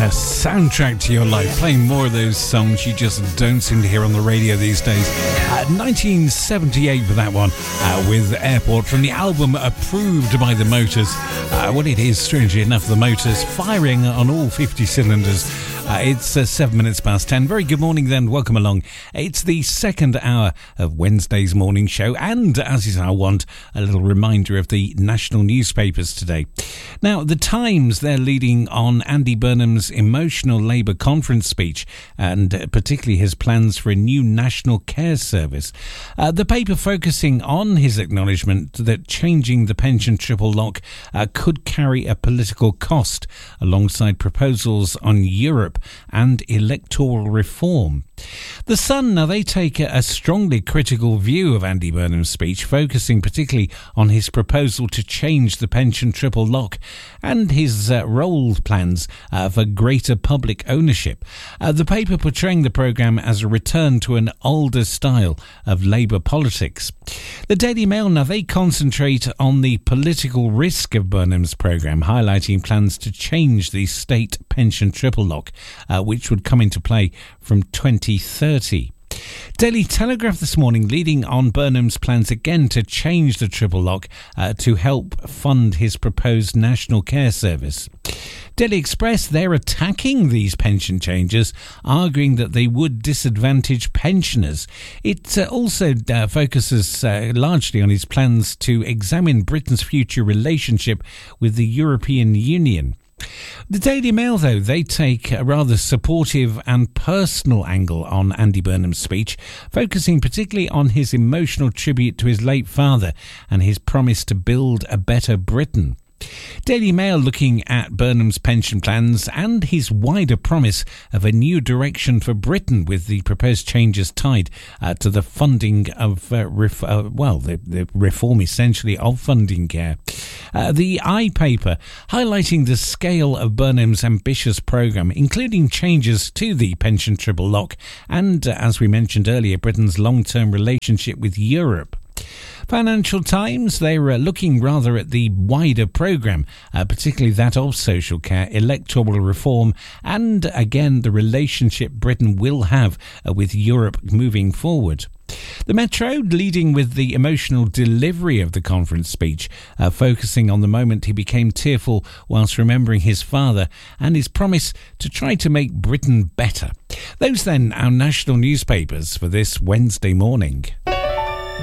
soundtrack to your life, playing more of those songs you just don't seem to hear on the radio these days. 1978 for that one, with Airport, from the album Approved by the Motors. Well, it is, strangely enough, the Motors firing on all 50 cylinders. It's 7 minutes past 10. Very good morning then, welcome along. It's the second hour of Wednesday's morning show, and as is our wont, a little reminder of the national newspapers today. Now, the Times, they're leading on Andy Burnham's emotional Labour conference speech, and particularly his plans for a new national care service. The paper focusing on his acknowledgement that changing the pension triple lock could carry a political cost, alongside proposals on Europe and electoral reform. The Sun, now they take a strongly critical view of Andy Burnham's speech, focusing particularly on his proposal to change the pension triple lock and his role plans for greater public ownership. The paper portraying the programme as a return to an older style of Labour politics. The Daily Mail, now they concentrate on the political risk of Burnham's programme, highlighting plans to change the state pension triple lock, which would come into play from 2030. Daily Telegraph this morning leading on Burnham's plans again to change the triple lock to help fund his proposed national care service. Daily Express, they're attacking these pension changes, arguing that they would disadvantage pensioners. It also focuses largely on his plans to examine Britain's future relationship with the European Union. The Daily Mail, though, they take a rather supportive and personal angle on Andy Burnham's speech, focusing particularly on his emotional tribute to his late father and his promise to build a better Britain. Daily Mail looking at Burnham's pension plans and his wider promise of a new direction for Britain, with the proposed changes tied to the funding of the reform essentially of funding care. The I-Paper highlighting the scale of Burnham's ambitious programme, including changes to the pension triple lock and, as we mentioned earlier, Britain's long-term relationship with Europe. Financial Times, they're looking rather at the wider programme, particularly that of social care, electoral reform, and again the relationship Britain will have with Europe moving forward. The Metro leading with the emotional delivery of the conference speech, focusing on the moment he became tearful whilst remembering his father and his promise to try to make Britain better. Those then our national newspapers for this Wednesday morning.